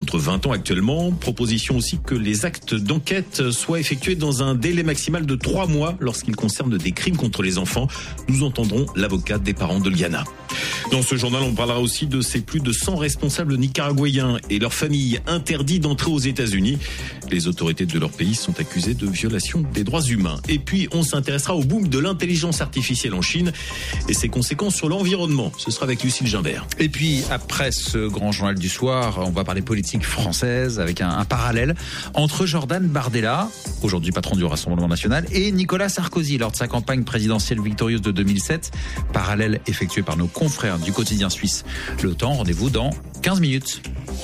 contre 20 ans actuellement. Proposition aussi que les actes d'enquête soient effectués dans un délai maximal de 3 mois lorsqu'ils concernent des crimes contre les enfants. Nous entendrons l'avocate des parents de Liana. Dans ce journal, on parlera aussi de ces plus de 100 responsables nicaraguayens et leurs familles interdits d'entrer aux États-Unis. Les autorités de leur pays sont accusées de violation des droits humains. Et puis, on s'intéressera au boom de l'intelligence artificielle en Chine et ses conséquences sur l'environnement. Ce sera avec Lucille Gimbert. Et puis, après ce grand journal du soir, on va parler politique française avec un parallèle entre Jordan Bardella, aujourd'hui patron du Rassemblement national, et Nicolas Sarkozy lors de sa campagne présidentielle victorieuse de 2007. Parallèle effectué par nos confrères du quotidien suisse Le Temps. Rendez-vous dans 15 minutes.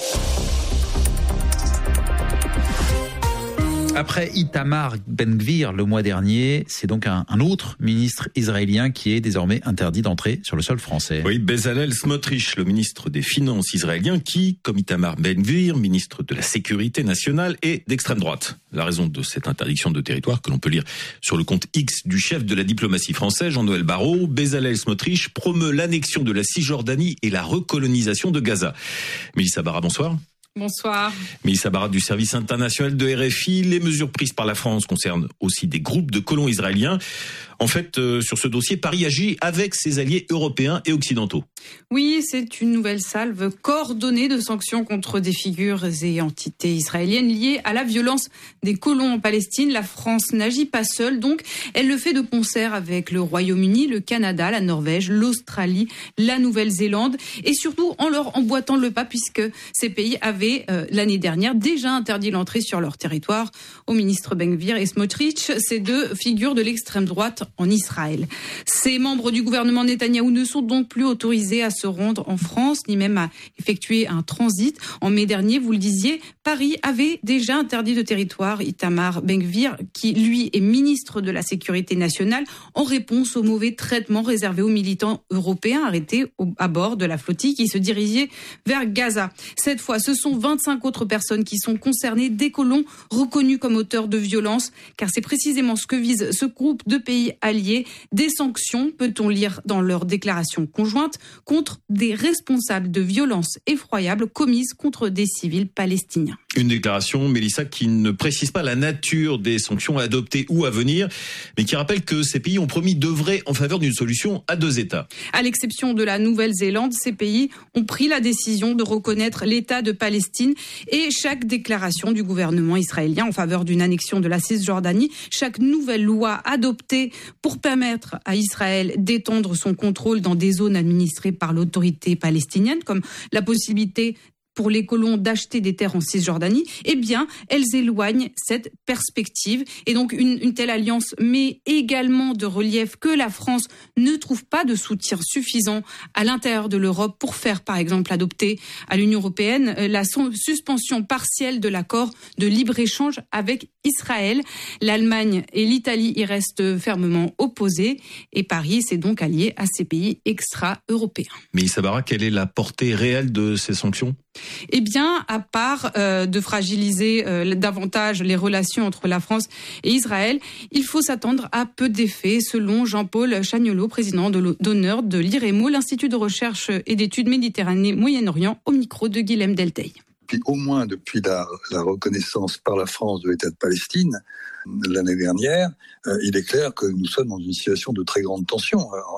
Après Itamar Ben-Gvir le mois dernier, c'est donc un autre ministre israélien qui est désormais interdit d'entrer sur le sol français. Oui, Bezalel Smotrich, le ministre des Finances israélien qui, comme Itamar Ben-Gvir, ministre de la Sécurité nationale, est d'extrême droite. La raison de cette interdiction de territoire que l'on peut lire sur le compte X du chef de la diplomatie française, Jean-Noël Barrot, Bezalel Smotrich promeut l'annexion de la Cisjordanie et la recolonisation de Gaza. Mélissa Barra, bonsoir. Bonsoir. Mélissa Barra du service international de RFI. Les mesures prises par la France concernent aussi des groupes de colons israéliens. En fait, sur ce dossier, Paris agit avec ses alliés européens et occidentaux. Oui, c'est une nouvelle salve coordonnée de sanctions contre des figures et entités israéliennes liées à la violence des colons en Palestine. La France n'agit pas seule, donc elle le fait de concert avec le Royaume-Uni, le Canada, la Norvège, l'Australie, la Nouvelle-Zélande et surtout en leur emboîtant le pas puisque ces pays avaient l'année dernière déjà interdit l'entrée sur leur territoire aux ministres Ben-Gvir et Smotrich, ces deux figures de l'extrême droite en Israël. Ces membres du gouvernement Netanyahou ne sont donc plus autorisés à se rendre en France, ni même à effectuer un transit. En mai dernier, vous le disiez, Paris avait déjà interdit de territoire Itamar Ben-Gvir, qui lui est ministre de la Sécurité nationale, en réponse au mauvais traitement réservé aux militants européens arrêtés à bord de la flottille qui se dirigeait vers Gaza. Cette fois, ce sont 25 autres personnes qui sont concernées, des colons reconnus comme auteurs de violences, car c'est précisément ce que vise ce groupe de pays alliés. Des sanctions, peut-on lire dans leur déclaration conjointe, contre des responsables de violences effroyables commises contre des civils palestiniens. Une déclaration, Mélissa, qui ne précise pas la nature des sanctions adoptées ou à venir, mais qui rappelle que ces pays ont promis d'œuvrer en faveur d'une solution à 2 États. À l'exception de la Nouvelle-Zélande, ces pays ont pris la décision de reconnaître l'État de Palestine et chaque déclaration du gouvernement israélien en faveur d'une annexion de la Cisjordanie, chaque nouvelle loi adoptée pour permettre à Israël d'étendre son contrôle dans des zones administrées par l'autorité palestinienne, comme la possibilité pour les colons d'acheter des terres en Cisjordanie, eh bien, elles éloignent cette perspective. Et donc, une telle alliance met également de relief que la France ne trouve pas de soutien suffisant à l'intérieur de l'Europe pour faire, par exemple, adopter à l'Union européenne la suspension partielle de l'accord de libre-échange avec Israël. L'Allemagne et l'Italie y restent fermement opposées et Paris s'est donc allié à ces pays extra-européens. Mais Issa Barra, quelle est la portée réelle de ces sanctions ? Eh bien, à part de fragiliser davantage les relations entre la France et Israël, il faut s'attendre à peu d'effets, selon Jean-Paul Chagnolot, président d'honneur de l'IREMO, l'Institut de recherche et d'études Méditerranée-Moyen-Orient, au micro de Guilhem Delteil. Au moins depuis la reconnaissance par la France de l'État de Palestine l'année dernière, il est clair que nous sommes dans une situation de très grande tension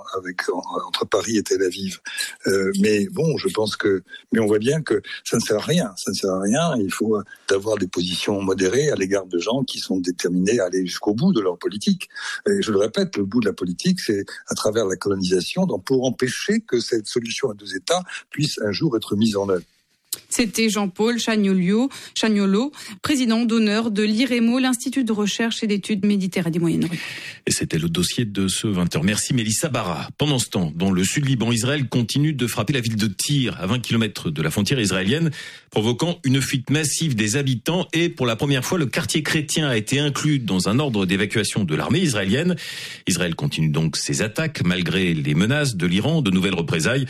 entre Paris et Tel Aviv. Mais bon, je pense mais on voit bien que ça ne sert à rien. Ça ne sert à rien. Il faut avoir des positions modérées à l'égard de gens qui sont déterminés à aller jusqu'au bout de leur politique. Et je le répète, le bout de la politique, c'est à travers la colonisation, pour empêcher que cette solution à 2 États puisse un jour être mise en œuvre. C'était Jean-Paul Chagnolot, président d'honneur de l'IREMO, l'Institut de recherche et d'études Méditerranée-Moyen-Orient. Et c'était le dossier de ce 20h. Merci Mélissa Barra. Pendant ce temps, dans le sud Liban, Israël continue de frapper la ville de Tyr, à 20 km de la frontière israélienne, provoquant une fuite massive des habitants. Et pour la première fois, le quartier chrétien a été inclus dans un ordre d'évacuation de l'armée israélienne. Israël continue donc ses attaques, malgré les menaces de l'Iran, de nouvelles représailles.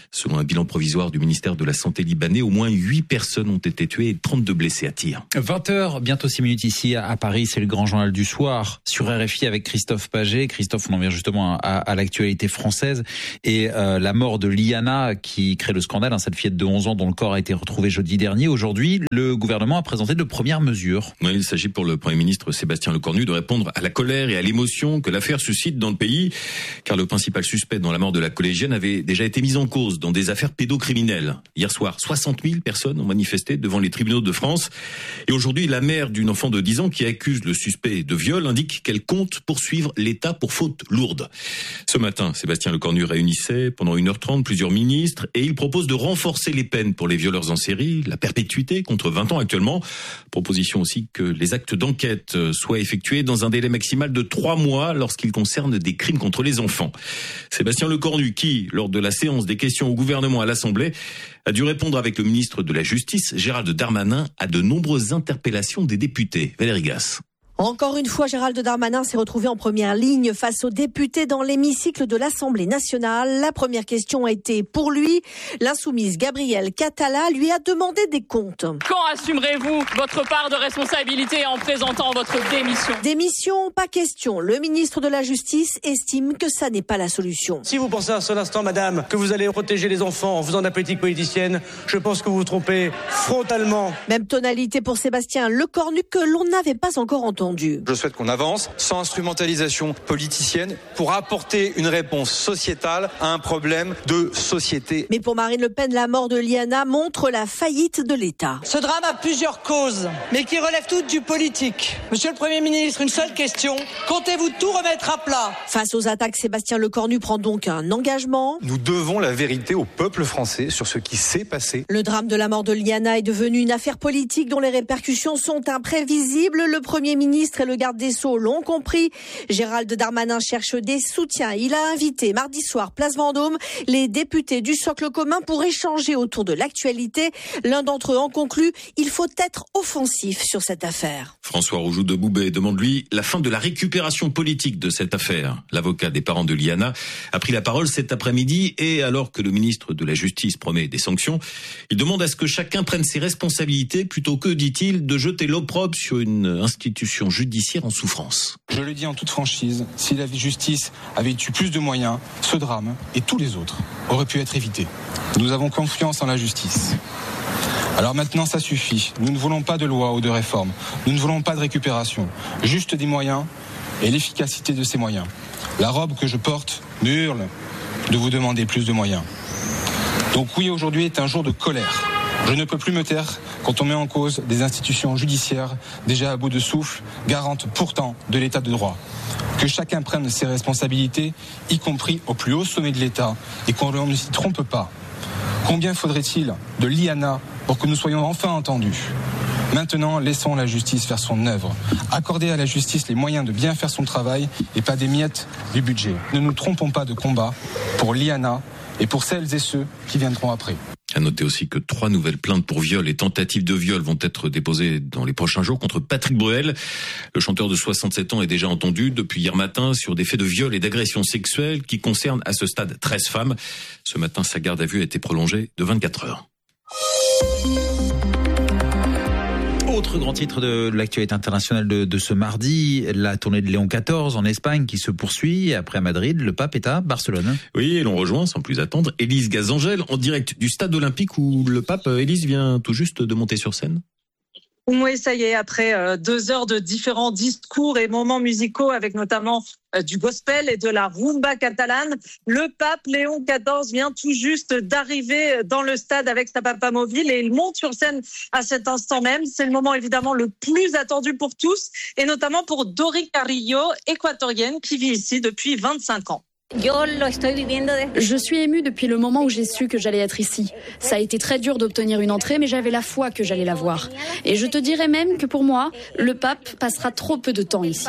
Selon un bilan provisoire du ministère de la Santé libanais, au moins 8 personnes ont été tuées et 32 blessés à tir. 20h, bientôt 6 minutes ici à Paris, c'est le grand journal du soir sur RFI avec Christophe Paget. Christophe, on en vient justement à l'actualité française et la mort de Liana qui crée le scandale, cette fillette de 11 ans dont le corps a été retrouvé jeudi dernier. Aujourd'hui, le gouvernement a présenté de premières mesures. Oui, il s'agit pour le Premier ministre Sébastien Lecornu de répondre à la colère et à l'émotion que l'affaire suscite dans le pays, car le principal suspect dans la mort de la collégienne avait déjà été mis en cause dans des affaires pédocriminelles. Hier soir, 60 000 personnes ont manifesté devant les tribunaux de France. Et aujourd'hui, la mère d'une enfant de 10 ans qui accuse le suspect de viol indique qu'elle compte poursuivre l'État pour faute lourde. Ce matin, Sébastien Lecornu réunissait pendant 1h30 plusieurs ministres et il propose de renforcer les peines pour les violeurs en série, la perpétuité contre 20 ans actuellement. Proposition aussi que les actes d'enquête soient effectués dans un délai maximal de 3 mois lorsqu'ils concernent des crimes contre les enfants. Sébastien Lecornu qui, lors de la séance des questions au gouvernement à l'Assemblée, a dû répondre avec le ministre de la Justice, Gérald Darmanin, à de nombreuses interpellations des députés. Valérie Gasse. Encore une fois, Gérald Darmanin s'est retrouvé en première ligne face aux députés dans l'hémicycle de l'Assemblée nationale. La première question a été pour lui. L'insoumise Gabrielle Catala lui a demandé des comptes. Quand assumerez-vous votre part de responsabilité en présentant votre démission ? Démission, pas question. Le ministre de la Justice estime que ça n'est pas la solution. Si vous pensez à un seul instant, madame, que vous allez protéger les enfants en faisant de la politique politicienne, je pense que vous vous trompez frontalement. Même tonalité pour Sébastien Lecornu que l'on n'avait pas encore entendu. Je souhaite qu'on avance sans instrumentalisation politicienne pour apporter une réponse sociétale à un problème de société. Mais pour Marine Le Pen, la mort de Liana montre la faillite de l'État. Ce drame a plusieurs causes, mais qui relèvent toutes du politique. Monsieur le Premier ministre, une seule question. Comptez-vous tout remettre à plat ? Face aux attaques, Sébastien Lecornu prend donc un engagement. Nous devons la vérité au peuple français sur ce qui s'est passé. Le drame de la mort de Liana est devenu une affaire politique dont les répercussions sont imprévisibles. Le Premier ministre et le garde des Sceaux l'ont compris. Gérald Darmanin cherche des soutiens. Il a invité mardi soir, place Vendôme, les députés du socle commun pour échanger autour de l'actualité. L'un d'entre eux en conclut, il faut être offensif sur cette affaire. François Roujoux de Boubet demande, lui, la fin de la récupération politique de cette affaire. L'avocat des parents de Liana a pris la parole cet après-midi et alors que le ministre de la Justice promet des sanctions, il demande à ce que chacun prenne ses responsabilités plutôt que, dit-il, de jeter l'opprobre sur une institution judiciaire en souffrance. Je le dis en toute franchise, si la justice avait eu plus de moyens, ce drame et tous les autres auraient pu être évités. Nous avons confiance en la justice. Alors maintenant, ça suffit. Nous ne voulons pas de loi ou de réforme. Nous ne voulons pas de récupération. Juste des moyens et l'efficacité de ces moyens. La robe que je porte me hurle de vous demander plus de moyens. Donc oui, aujourd'hui est un jour de colère. Je ne peux plus me taire quand on met en cause des institutions judiciaires déjà à bout de souffle, garantes pourtant de l'état de droit. Que chacun prenne ses responsabilités, y compris au plus haut sommet de l'État, et qu'on ne s'y trompe pas. Combien faudrait-il de Liana pour que nous soyons enfin entendus ? Maintenant, laissons la justice faire son œuvre. Accordez à la justice les moyens de bien faire son travail et pas des miettes du budget. Ne nous trompons pas de combat pour Liana et pour celles et ceux qui viendront après. À noter aussi que 3 nouvelles plaintes pour viol et tentatives de viol vont être déposées dans les prochains jours contre Patrick Bruel. Le chanteur de 67 ans est déjà entendu depuis hier matin sur des faits de viol et d'agression sexuelle qui concernent à ce stade 13 femmes. Ce matin, sa garde à vue a été prolongée de 24 heures. Autre grand titre de l'actualité internationale de ce mardi, la tournée de Léon XIV en Espagne qui se poursuit. Après Madrid, le pape est à Barcelone. Oui, et l'on rejoint sans plus attendre Élise Gazangel en direct du stade olympique où le pape, Élise, vient tout juste de monter sur scène. Oui, ça y est, après 2 heures de différents discours et moments musicaux avec notamment du gospel et de la rumba catalane, le pape Léon XIV vient tout juste d'arriver dans le stade avec sa papamobile et il monte sur scène à cet instant même. C'est le moment évidemment le plus attendu pour tous et notamment pour Dori Carrillo, équatorienne qui vit ici depuis 25 ans. Je suis émue depuis le moment où j'ai su que j'allais être ici. Ça a été très dur d'obtenir une entrée, mais j'avais la foi que j'allais la voir. Et je te dirais même que pour moi, le pape passera trop peu de temps ici.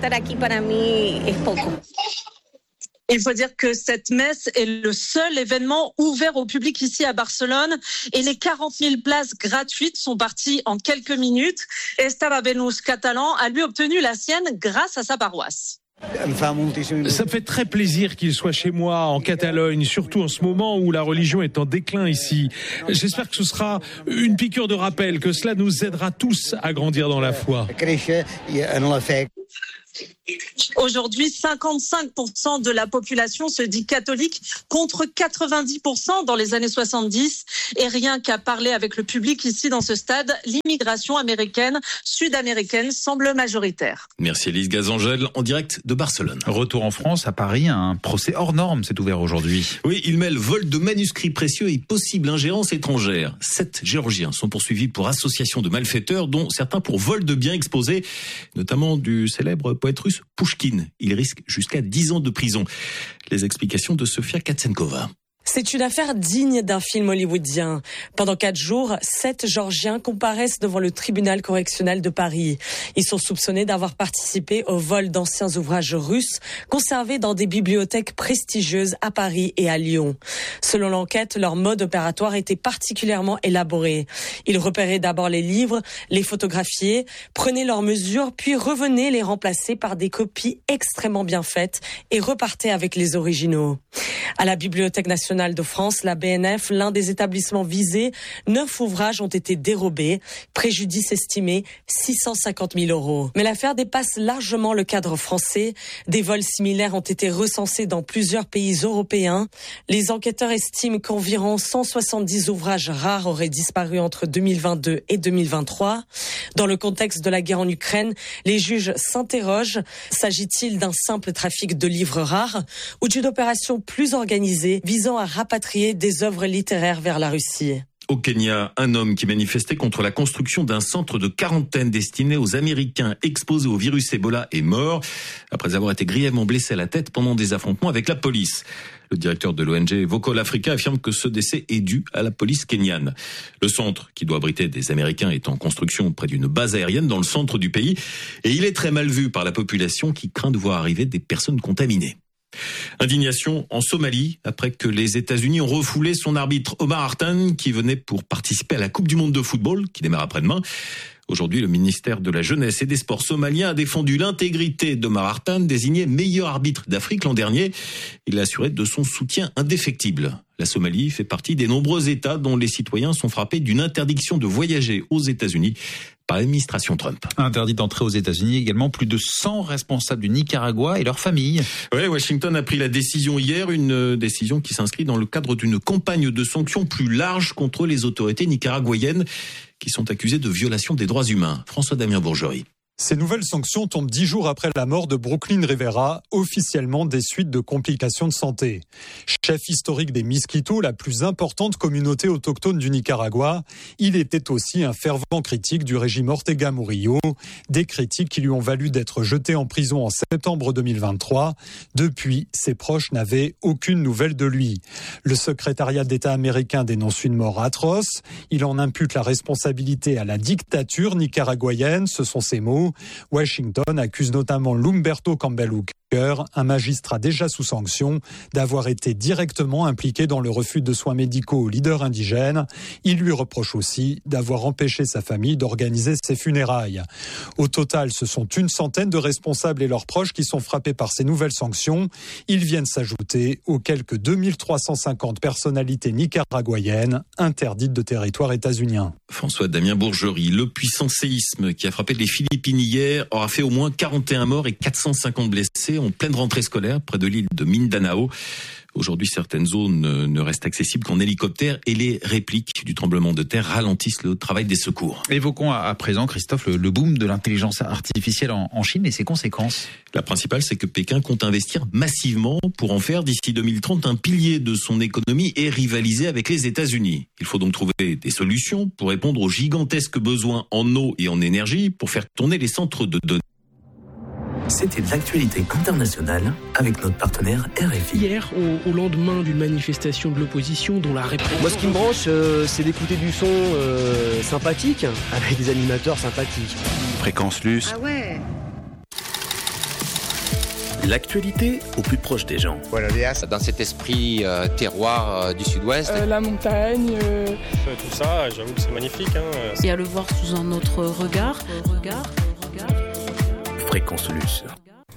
Il faut dire que cette messe est le seul événement ouvert au public ici à Barcelone et les 40 000 places gratuites sont parties en quelques minutes. Estaba Benous Catalan a lui obtenu la sienne grâce à sa paroisse. Ça me fait très plaisir qu'il soit chez moi en Catalogne, surtout en ce moment où la religion est en déclin ici. J'espère que ce sera une piqûre de rappel, que cela nous aidera tous à grandir dans la foi. Aujourd'hui, 55% de la population se dit catholique contre 90% dans les années 70. Et rien qu'à parler avec le public ici dans ce stade, l'immigration sud-américaine semble majoritaire. Merci Élise Gazangel, en direct de Barcelone. Retour en France, à Paris, un procès hors norme s'est ouvert aujourd'hui. Oui, il mêle vol de manuscrits précieux et possible ingérence étrangère. 7 Géorgiens sont poursuivis pour association de malfaiteurs, dont certains pour vol de biens exposés, notamment du célèbre poète russe Pouchkine. Il risque jusqu'à 10 ans de prison. Les explications de Sofia Katsenkova. C'est une affaire digne d'un film hollywoodien. Pendant 4 jours, 7 Géorgiens comparaissent devant le tribunal correctionnel de Paris. Ils sont soupçonnés d'avoir participé au vol d'anciens ouvrages russes conservés dans des bibliothèques prestigieuses à Paris et à Lyon. Selon l'enquête, leur mode opératoire était particulièrement élaboré. Ils repéraient d'abord les livres, les photographiaient, prenaient leurs mesures, puis revenaient les remplacer par des copies extrêmement bien faites et repartaient avec les originaux. À la Bibliothèque nationale de France, la BNF, l'un des établissements visés, 9 ouvrages ont été dérobés, préjudice estimé 650 000 €. Mais l'affaire dépasse largement le cadre français. Des vols similaires ont été recensés dans plusieurs pays européens. Les enquêteurs estiment qu'environ 170 ouvrages rares auraient disparu entre 2022 et 2023. Dans le contexte de la guerre en Ukraine, les juges s'interrogent. S'agit-il d'un simple trafic de livres rares ou d'une opération plus organisée visant à rapatrier des œuvres littéraires vers la Russie? Au Kenya, un homme qui manifestait contre la construction d'un centre de quarantaine destiné aux Américains exposés au virus Ebola est mort après avoir été grièvement blessé à la tête pendant des affrontements avec la police. Le directeur de l'ONG Vocal Africa affirme que ce décès est dû à la police kenyane. Le centre, qui doit abriter des Américains, est en construction près d'une base aérienne dans le centre du pays et il est très mal vu par la population qui craint de voir arriver des personnes contaminées. Indignation en Somalie après que les États-Unis ont refoulé son arbitre Omar Hartan qui venait pour participer à la Coupe du monde de football qui démarre après-demain. Aujourd'hui, le ministère de la Jeunesse et des Sports somalien a défendu l'intégrité d'Omar Hartan, désigné meilleur arbitre d'Afrique l'an dernier. Il a assuré de son soutien indéfectible. La Somalie fait partie des nombreux États dont les citoyens sont frappés d'une interdiction de voyager aux États-Unis par l'administration Trump. Interdit d'entrer aux États-Unis également plus de 100 responsables du Nicaragua et leurs familles. Oui, Washington a pris la décision hier, une décision qui s'inscrit dans le cadre d'une campagne de sanctions plus large contre les autorités nicaraguayennes qui sont accusées de violation des droits humains. François-Damien Bourgerie. Ces nouvelles sanctions tombent 10 jours après la mort de Brooklyn Rivera, officiellement des suites de complications de santé. Chef historique des Miskitos, la plus importante communauté autochtone du Nicaragua, il était aussi un fervent critique du régime Ortega Murillo, des critiques qui lui ont valu d'être jeté en prison en septembre 2023. Depuis, ses proches n'avaient aucune nouvelle de lui. Le secrétariat d'État américain dénonce une mort atroce. Il en impute la responsabilité à la dictature nicaraguayenne, ce sont ses mots. Washington accuse notamment Lumberto Campbell Hooker, un magistrat déjà sous sanction, d'avoir été directement impliqué dans le refus de soins médicaux aux leaders indigènes. Il lui reproche aussi d'avoir empêché sa famille d'organiser ses funérailles. Au total, ce sont une centaine de responsables et leurs proches qui sont frappés par ces nouvelles sanctions. Ils viennent s'ajouter aux quelques 2350 personnalités nicaraguayennes interdites de territoire états-unien. François-Damien Bourgerie, le puissant séisme qui a frappé les Philippines hier aura fait au moins 41 morts et 450 blessés en pleine rentrée scolaire près de l'île de Mindanao. Aujourd'hui, certaines zones ne restent accessibles qu'en hélicoptère et les répliques du tremblement de terre ralentissent le travail des secours. Évoquons à présent, Christophe, le boom de l'intelligence artificielle en Chine et ses conséquences. La principale, c'est que Pékin compte investir massivement pour en faire d'ici 2030 un pilier de son économie et rivaliser avec les États-Unis. Il faut donc trouver des solutions pour répondre aux gigantesques besoins en eau et en énergie pour faire tourner les centres de données. C'était l'actualité internationale avec notre partenaire RFI. Hier, au lendemain d'une manifestation de l'opposition dont la réponse... Moi, ce qui me branche, c'est d'écouter du son sympathique, avec des animateurs sympathiques. Fréquence Luce. Ah ouais. L'actualité au plus proche des gens. Voilà, dans cet esprit terroir du sud-ouest. La montagne. Tout ça, j'avoue que c'est magnifique. Et à le voir sous un autre regard. Fréquence Luce.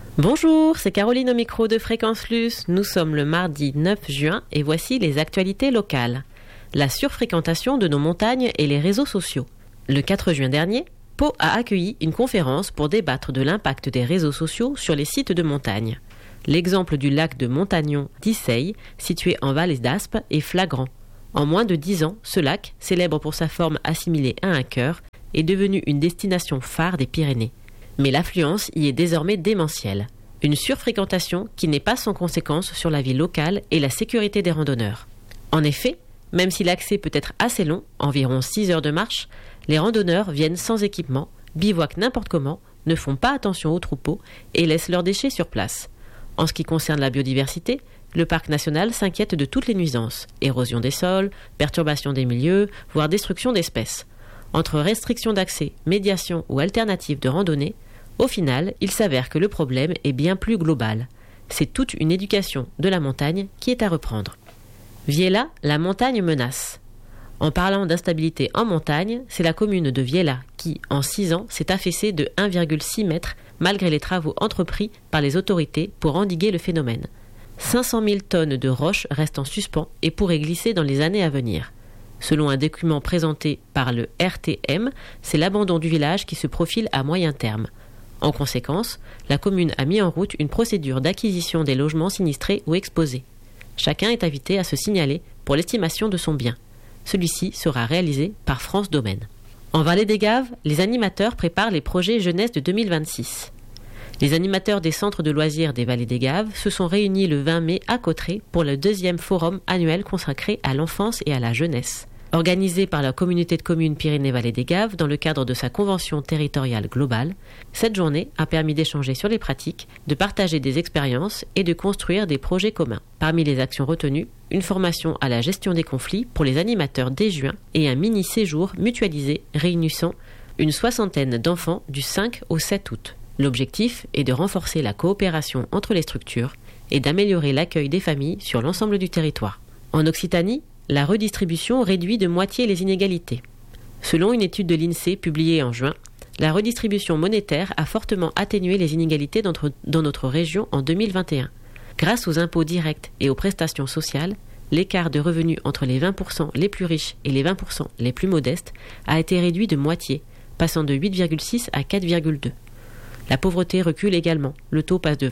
Bonjour, c'est Caroline au micro de Fréquence Plus. Nous sommes le mardi 9 juin et voici les actualités locales. La surfréquentation de nos montagnes et les réseaux sociaux. Le 4 juin dernier, Pau a accueilli une conférence pour débattre de l'impact des réseaux sociaux sur les sites de montagne. L'exemple du lac de Montagnon d'Isseil, situé en vallée d'Aspe, est flagrant. En moins de 10 ans, ce lac, célèbre pour sa forme assimilée à un cœur, est devenu une destination phare des Pyrénées. Mais l'affluence y est désormais démentielle. Une surfréquentation qui n'est pas sans conséquence sur la vie locale et la sécurité des randonneurs. En effet, même si l'accès peut être assez long, environ 6 heures de marche, les randonneurs viennent sans équipement, bivouaquent n'importe comment, ne font pas attention aux troupeaux et laissent leurs déchets sur place. En ce qui concerne la biodiversité, le parc national s'inquiète de toutes les nuisances, érosion des sols, perturbation des milieux, voire destruction d'espèces. Entre restrictions d'accès, médiation ou alternatives de randonnée, au final, il s'avère que le problème est bien plus global. C'est toute une éducation de la montagne qui est à reprendre. Viella, la montagne menace. En parlant d'instabilité en montagne, c'est la commune de Viella qui, en 6 ans, s'est affaissée de 1,6 mètres malgré les travaux entrepris par les autorités pour endiguer le phénomène. 500 000 tonnes de roches restent en suspens et pourraient glisser dans les années à venir. Selon un document présenté par le RTM, c'est l'abandon du village qui se profile à moyen terme. En conséquence, la commune a mis en route une procédure d'acquisition des logements sinistrés ou exposés. Chacun est invité à se signaler pour l'estimation de son bien. Celui-ci sera réalisé par France Domaine. En Vallée des Gaves, les animateurs préparent les projets jeunesse de 2026. Les animateurs des centres de loisirs des Vallées des Gaves se sont réunis le 20 mai à Cauterets pour le 2e forum annuel consacré à l'enfance et à la jeunesse. Organisé par la communauté de communes Pyrénées-Vallées des Gaves dans le cadre de sa convention territoriale globale, cette journée a permis d'échanger sur les pratiques, de partager des expériences et de construire des projets communs. Parmi les actions retenues, une formation à la gestion des conflits pour les animateurs dès juin et un mini-séjour mutualisé réunissant une 60aine d'enfants du 5 au 7 août. L'objectif est de renforcer la coopération entre les structures et d'améliorer l'accueil des familles sur l'ensemble du territoire. En Occitanie, la redistribution réduit de moitié les inégalités. Selon une étude de l'INSEE publiée en juin, la redistribution monétaire a fortement atténué les inégalités dans notre région en 2021. Grâce aux impôts directs et aux prestations sociales, l'écart de revenus entre les 20% les plus riches et les 20% les plus modestes a été réduit de moitié, passant de 8,6 à 4,2. La pauvreté recule également. Le taux passe de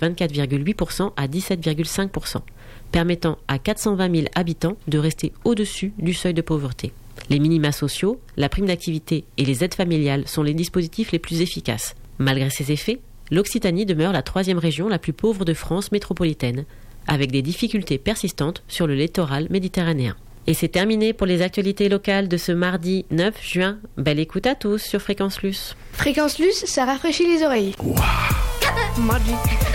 24,8% à 17,5%, permettant à 420 000 habitants de rester au-dessus du seuil de pauvreté. Les minima sociaux, la prime d'activité et les aides familiales sont les dispositifs les plus efficaces. Malgré ces effets, l'Occitanie demeure la 3e région la plus pauvre de France métropolitaine, avec des difficultés persistantes sur le littoral méditerranéen. Et c'est terminé pour les actualités locales de ce mardi 9 juin. Belle écoute à tous sur Fréquence Plus. Fréquence Plus, ça rafraîchit les oreilles. Wow. Mardi.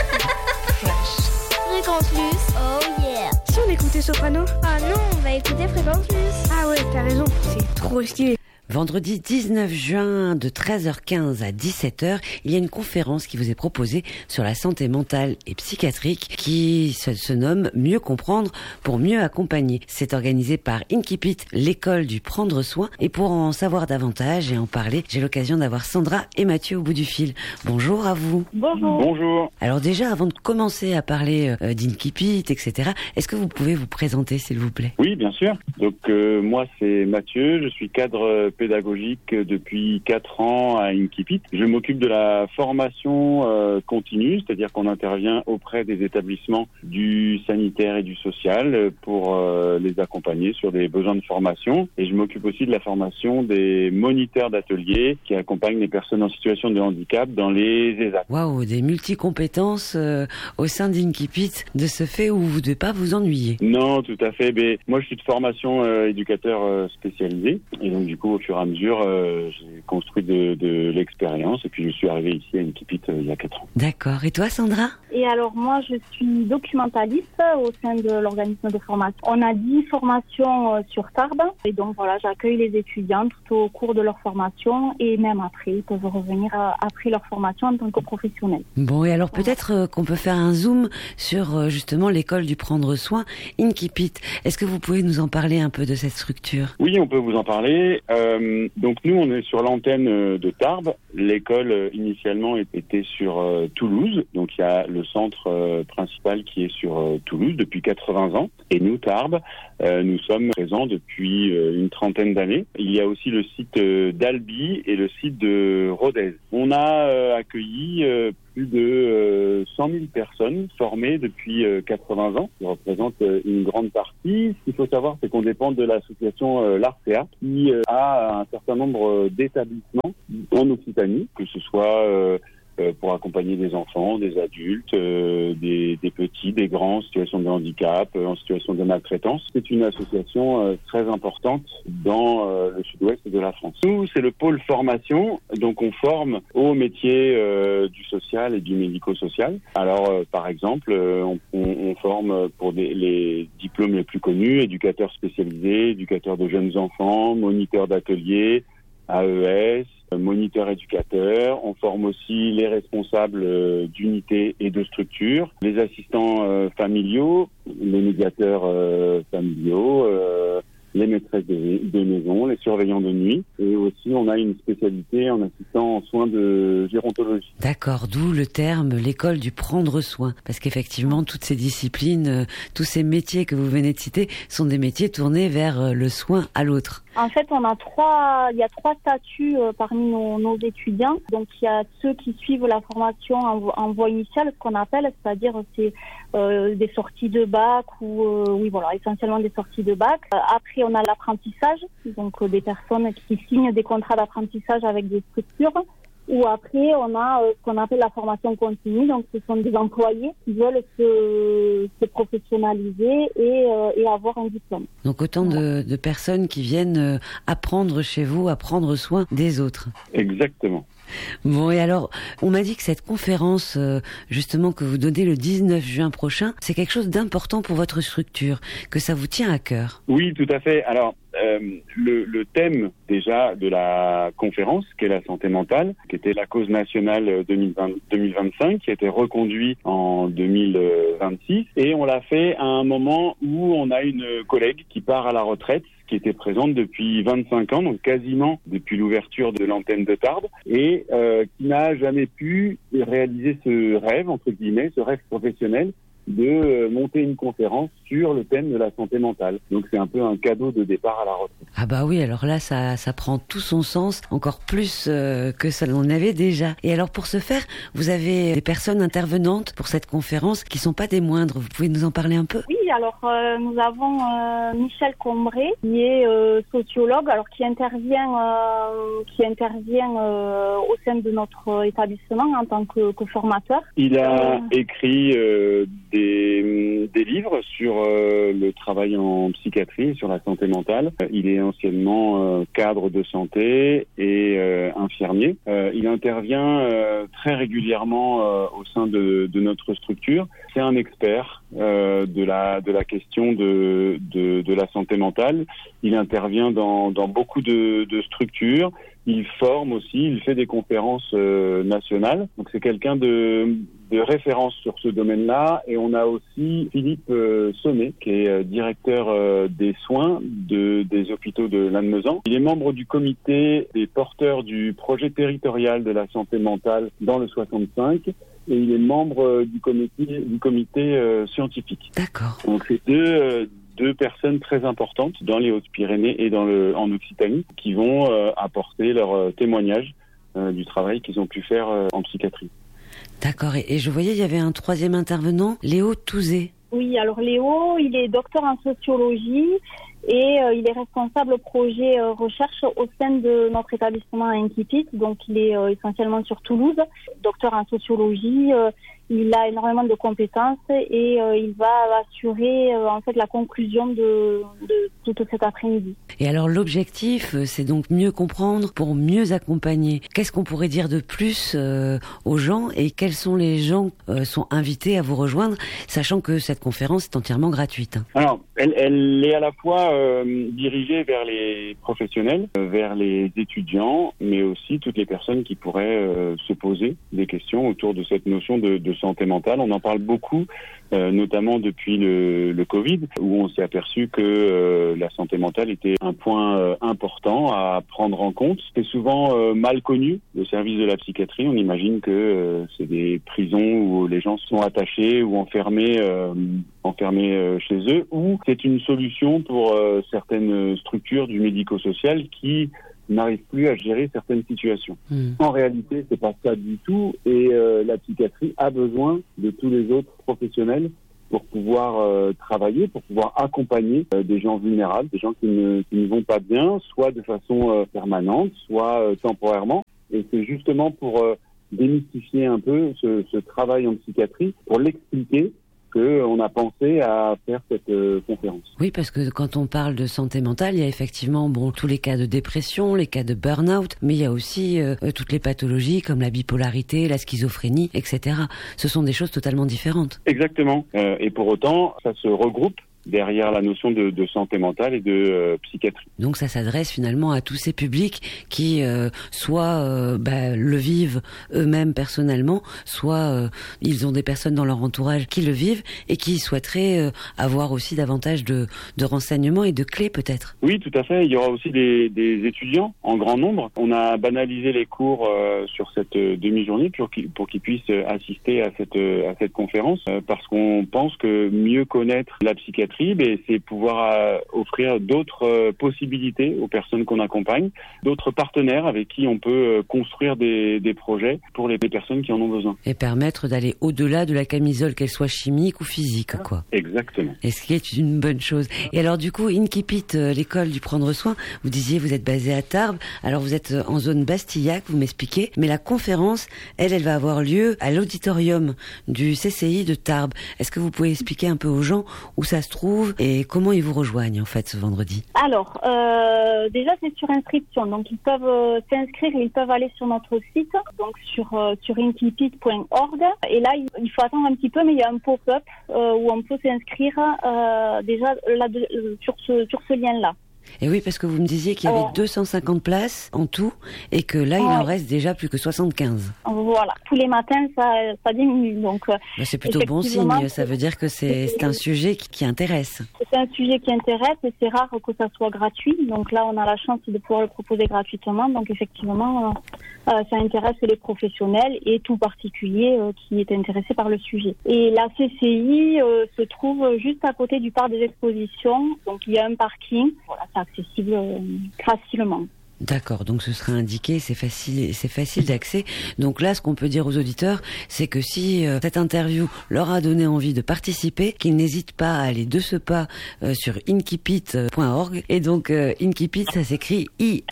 Fréquence Plus, oh yeah. Si on écoutait Soprano? Ah non, on va écouter Fréquence Plus. Ah ouais, t'as raison, c'est trop stylé. Vendredi 19 juin de 13h15 à 17h, il y a une conférence qui vous est proposée sur la santé mentale et psychiatrique qui se nomme Mieux comprendre pour mieux accompagner. C'est organisé par Inkipit, l'école du prendre soin. Et pour en savoir davantage et en parler, j'ai l'occasion d'avoir Sandra et Mathieu au bout du fil. Bonjour à vous. Bonjour. Bonjour. Alors déjà, avant de commencer à parler d'Inkipit, etc., est-ce que vous pouvez vous présenter, s'il vous plaît? Oui, bien sûr. Donc moi, c'est Mathieu, je suis cadre pédagogique depuis 4 ans à Inkipit. Je m'occupe de la formation continue, c'est-à-dire qu'on intervient auprès des établissements du sanitaire et du social pour les accompagner sur des besoins de formation. Et je m'occupe aussi de la formation des moniteurs d'ateliers qui accompagnent les personnes en situation de handicap dans les ESAT. Waouh, des multi-compétences au sein d'Inkipit, de ce fait où vous ne devez pas vous ennuyer. Non, tout à fait. Mais moi, je suis de formation éducateur spécialisé. Et donc, du coup, au fur et à mesure, j'ai construit de l'expérience. Et puis, je suis arrivé ici à Inkipit il y a 4 ans. D'accord. Et toi, Sandra? Et alors, moi, je suis documentaliste au sein de l'organisme de formation. On a 10 formations sur Tarbes. Et donc, voilà, j'accueille les étudiants tout au cours de leur formation. Et même après, ils peuvent revenir après leur formation en tant que professionnels. Bon, et alors peut-être qu'on peut faire un zoom sur justement l'école du prendre soin, Inkipit. Est-ce que vous pouvez nous en parler un peu de cette structure? Oui, on peut vous en parler. Donc nous, on est sur l'antenne de Tarbes. L'école initialement était sur Toulouse. Donc il y a le centre principal qui est sur Toulouse depuis 80 ans. Et nous, Tarbes, nous sommes présents depuis une trentaine d'années. Il y a aussi le site d'Albi et le site de Rodez. On a accueilli plus de 100 000 personnes formées depuis 80 ans, qui représente une grande partie. Ce qu'il faut savoir, c'est qu'on dépend de l'association l'Artea, qui a un certain nombre d'établissements en Occitanie, que ce soit pour accompagner des enfants, des adultes, des petits, des grands en situation de handicap, en situation de maltraitance. C'est une association très importante dans le sud-ouest de la France. Nous, c'est le pôle formation, donc on forme aux métiers du social et du médico-social. Alors, par exemple, on forme pour les diplômes les plus connus, éducateurs spécialisés, éducateurs de jeunes enfants, moniteurs d'ateliers, AES, moniteurs éducateurs. On forme aussi les responsables d'unités et de structures, les assistants familiaux, les médiateurs familiaux, les maîtresses de maison, les surveillants de nuit. Et aussi, on a une spécialité en assistant en soins de gérontologie. D'accord, d'où le terme l'école du prendre soin. Parce qu'effectivement, toutes ces disciplines, tous ces métiers que vous venez de citer sont des métiers tournés vers le soin à l'autre. En fait, il y a trois statuts parmi nos étudiants. Donc, il y a ceux qui suivent la formation en voie initiale, ce qu'on appelle, c'est-à-dire c'est des sorties de bac ou essentiellement des sorties de bac. Après, on a l'apprentissage, donc des personnes qui signent des contrats d'apprentissage avec des structures. Ou après, on a ce qu'on appelle la formation continue. Donc, ce sont des employés qui veulent se professionnaliser et avoir un diplôme. Donc, autant de personnes qui viennent apprendre chez vous, à prendre soin des autres. Exactement. Bon, et alors, on m'a dit que cette conférence, justement, que vous donnez le 19 juin prochain, c'est quelque chose d'important pour votre structure, que ça vous tient à cœur. Oui, tout à fait. Alors, le thème déjà de la conférence, qui est la santé mentale, qui était la cause nationale 2025, qui a été reconduit en 2026. Et on l'a fait à un moment où on a une collègue qui part à la retraite, qui était présente depuis 25 ans, donc quasiment depuis l'ouverture de l'antenne de Tarbes, et qui n'a jamais pu réaliser ce rêve, entre guillemets, ce rêve professionnel, de monter une conférence sur le thème de la santé mentale. Donc c'est un peu un cadeau de départ à la retraite. Ah bah oui, alors là ça prend tout son sens, encore plus que ça l'on avait déjà. Et alors pour ce faire, vous avez des personnes intervenantes pour cette conférence qui sont pas des moindres. Vous pouvez nous en parler un peu ? Oui, alors nous avons Michel Combré qui est sociologue, alors qui intervient au sein de notre établissement en tant que formateur. Il a écrit des livres sur le travail en psychiatrie, sur la santé mentale. Il est anciennement cadre de santé et infirmier. Il intervient très régulièrement au sein de notre structure. C'est un expert de la question de la santé mentale. Il intervient dans beaucoup de structures. Il forme aussi, il fait des conférences nationales. Donc c'est quelqu'un de référence sur ce domaine-là. Et on a aussi Philippe Sommet, qui est directeur des soins des hôpitaux de Lannemezan. Il est membre du comité des porteurs du projet territorial de la santé mentale dans le 65. Et il est membre du comité scientifique. D'accord. Donc c'est deux personnes très importantes dans les Hautes-Pyrénées et en Occitanie qui vont apporter leur témoignage du travail qu'ils ont pu faire en psychiatrie. D'accord, et je voyais il y avait un troisième intervenant, Léo Touzé. Oui, alors Léo, il est docteur en sociologie et il est responsable projet recherche au sein de notre établissement à Inquipit. Donc il est essentiellement sur Toulouse, docteur en sociologie. Il a énormément de compétences et il va assurer en fait la conclusion de tout cet après-midi. Et alors l'objectif, c'est donc mieux comprendre pour mieux accompagner. Qu'est-ce qu'on pourrait dire de plus aux gens et quels sont les gens sont invités à vous rejoindre, sachant que cette conférence est entièrement gratuite. Alors Elle est à la fois dirigée vers les professionnels, vers les étudiants, mais aussi toutes les personnes qui pourraient se poser des questions autour de cette notion de santé mentale. On en parle beaucoup, notamment depuis le Covid, où on s'est aperçu que la santé mentale était un point important à prendre en compte. C'est souvent mal connu, le service de la psychiatrie. On imagine que c'est des prisons où les gens sont attachés ou enfermés chez eux, ou c'est une solution pour certaines structures du médico-social qui n'arrivent plus à gérer certaines situations. En réalité, c'est pas ça du tout, et la psychiatrie a besoin de tous les autres professionnels pour pouvoir travailler, pour pouvoir accompagner des gens vulnérables, des gens qui ne vont pas bien, soit de façon permanente, soit temporairement. Et c'est justement pour démystifier un peu ce travail en psychiatrie, pour l'expliquer, qu'on a pensé à faire cette conférence. Oui, parce que quand on parle de santé mentale, il y a effectivement tous les cas de dépression, les cas de burn-out, mais il y a aussi toutes les pathologies comme la bipolarité, la schizophrénie, etc. Ce sont des choses totalement différentes. Exactement. Et pour autant, ça se regroupe derrière la notion de santé mentale et de psychiatrie. Donc ça s'adresse finalement à tous ces publics qui soit le vivent eux-mêmes personnellement, soit ils ont des personnes dans leur entourage qui le vivent et qui souhaiteraient avoir aussi davantage de renseignements et de clés peut-être. Oui, tout à fait. Il y aura aussi des étudiants en grand nombre. On a banalisé les cours sur cette demi-journée pour qu'ils puissent assister à cette conférence parce qu'on pense que mieux connaître la psychiatrie, c'est pouvoir offrir d'autres possibilités aux personnes qu'on accompagne, d'autres partenaires avec qui on peut construire des projets pour les personnes qui en ont besoin. Et permettre d'aller au-delà de la camisole, qu'elle soit chimique ou physique, quoi. Exactement. Et ce qui est une bonne chose. Et alors du coup, Inkipit, l'école du prendre soin, vous disiez vous êtes basé à Tarbes, alors vous êtes en zone Bastillac, vous m'expliquez, mais la conférence, elle va avoir lieu à l'auditorium du CCI de Tarbes. Est-ce que vous pouvez expliquer un peu aux gens où ça se trouve et comment ils vous rejoignent en fait ce vendredi? Alors, déjà c'est sur inscription, donc ils peuvent s'inscrire, ils peuvent aller sur notre site, donc sur inkipit.org, et là il faut attendre un petit peu, mais il y a un pop-up où on peut s'inscrire déjà là sur ce lien-là. Et oui, parce que vous me disiez qu'il y avait 250 places en tout et que là, il en reste déjà plus que 75. Voilà, tous les matins, ça diminue. Donc, c'est plutôt bon signe, ça veut dire que c'est un sujet qui intéresse. C'est un sujet qui intéresse et c'est rare que ça soit gratuit. Donc là, on a la chance de pouvoir le proposer gratuitement. Donc effectivement, ça intéresse les professionnels et tout particulier qui est intéressé par le sujet. Et la CCI se trouve juste à côté du parc des expositions. Donc il y a un parking. Voilà, c'est accessible facilement. D'accord, donc ce sera indiqué, c'est facile d'accès. Donc là, ce qu'on peut dire aux auditeurs, c'est que si cette interview leur a donné envie de participer, qu'ils n'hésitent pas à aller de ce pas sur inkipit.org. Et donc Inkipit, ça s'écrit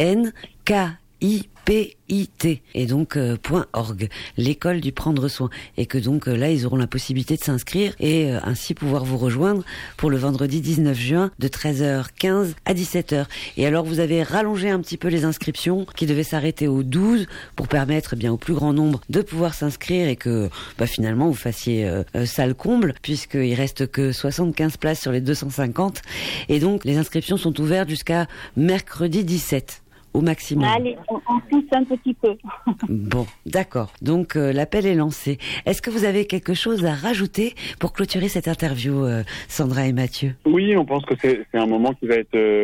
INKIPIT et donc .org, l'école du prendre soin, et que donc là ils auront la possibilité de s'inscrire et ainsi pouvoir vous rejoindre pour le vendredi 19 juin de 13h15 à 17h. Et alors vous avez rallongé un petit peu les inscriptions qui devaient s'arrêter au 12 pour permettre bien au plus grand nombre de pouvoir s'inscrire et que finalement vous fassiez salle comble, puisqu'il reste que 75 places sur les 250, et donc les inscriptions sont ouvertes jusqu'à mercredi 17 au maximum. Allez, on pousse un petit peu. Bon, d'accord. Donc l'appel est lancé. Est-ce que vous avez quelque chose à rajouter pour clôturer cette interview, Sandra et Mathieu? Oui, on pense que c'est un moment qui va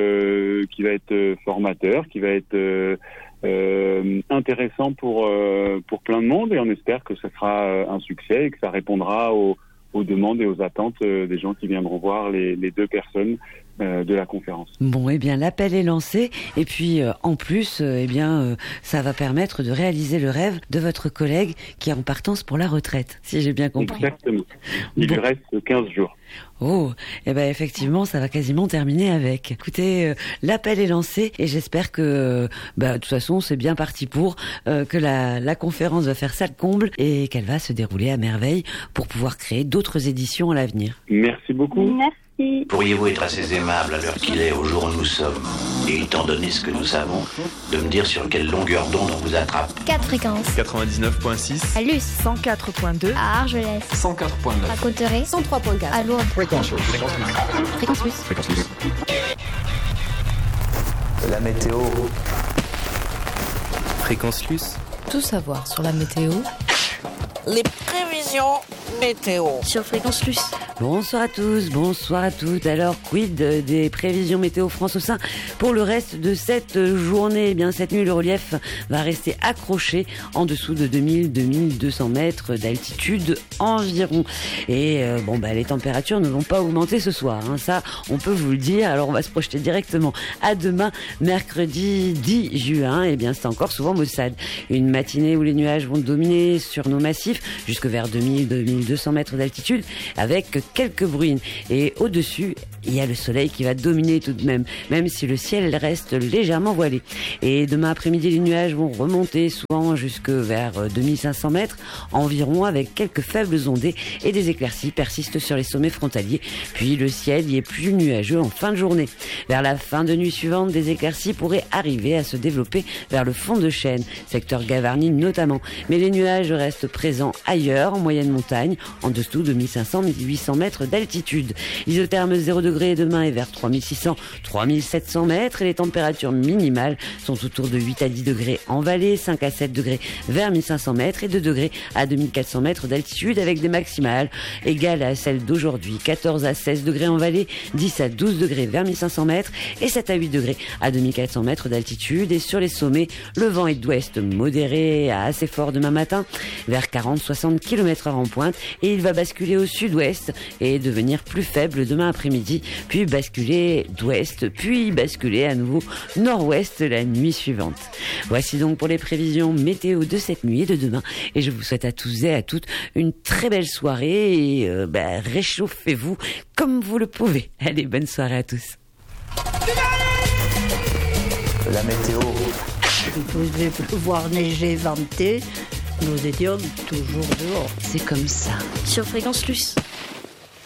être formateur, qui va être intéressant pour plein de monde, et on espère que ça sera un succès et que ça répondra aux demandes et aux attentes des gens qui viendront voir les deux personnes de la conférence. Bon, eh bien, l'appel est lancé, et puis en plus, ça va permettre de réaliser le rêve de votre collègue qui est en partance pour la retraite, si j'ai bien compris. Exactement. Il lui reste 15 jours. Oh, eh ben effectivement, ça va quasiment terminer avec. Écoutez, l'appel est lancé et j'espère que, de toute façon, c'est bien parti pour que la conférence va faire salle comble et qu'elle va se dérouler à merveille pour pouvoir créer d'autres éditions à l'avenir. Merci beaucoup. Merci. Pourriez-vous être assez aimable à l'heure qu'il est, au jour où nous sommes, et étant donné ce que nous savons, de me dire sur quelle longueur d'onde on vous attrape? 4 fréquences. 99.6. À Luce. 104.2. À Argelès. 104.9. À Cauterets. 103.4. À Lourdes. Fréquence Luce. Fréquence Luce. Fréquence Luce. La météo. Fréquence Luce. Tout savoir sur la météo. Les prévisions météo. Sur Fréquence Luce. Bonsoir à tous, bonsoir à toutes. Alors, quid des prévisions météo France au sein pour le reste de cette journée? Eh bien, cette nuit, le relief va rester accroché en dessous de 2000-2200 mètres d'altitude environ. Et les températures ne vont pas augmenter ce soir. Ça, on peut vous le dire. Alors, on va se projeter directement à demain, mercredi 10 juin. Eh bien, c'est encore souvent maussade. Une matinée où les nuages vont dominer sur nos massifs jusque vers 2000-2200 mètres d'altitude avec quelques bruines. Et au-dessus, il y a le soleil qui va dominer tout de même si le ciel reste légèrement voilé. Et demain après-midi, les nuages vont remonter souvent jusque vers 2500 mètres environ, avec quelques faibles ondées, et des éclaircies persistent sur les sommets frontaliers. Puis le ciel y est plus nuageux en fin de journée. Vers la fin de nuit suivante, des éclaircies pourraient arriver à se développer vers le fond de chaîne, secteur Gavarnie notamment. Mais les nuages restent présents ailleurs, en moyenne montagne, en dessous de 1500-1800 mètres d'altitude. L'isotherme 0 degré demain est vers 3600-3700 mètres, et les températures minimales sont autour de 8 à 10 degrés en vallée, 5 à 7 degrés vers 1500 mètres et 2 degrés à 2400 mètres d'altitude, avec des maximales égales à celles d'aujourd'hui. 14 à 16 degrés en vallée, 10 à 12 degrés vers 1500 mètres et 7 à 8 degrés à 2400 mètres d'altitude. Et sur les sommets, le vent est d'ouest modéré à assez fort demain matin, vers 40-60 km/h en pointe, et il va basculer au sud-ouest et devenir plus faible demain après-midi, puis basculer d'ouest, puis basculer à nouveau nord-ouest la nuit suivante. Voici donc pour les prévisions météo de cette nuit et de demain, et je vous souhaite à tous et à toutes une très belle soirée, et réchauffez-vous comme vous le pouvez. Allez, bonne soirée à tous. La météo. Il pouvait pleuvoir, neiger, venter. Nous étions toujours dehors. C'est comme ça. Sur Fréquence Luce.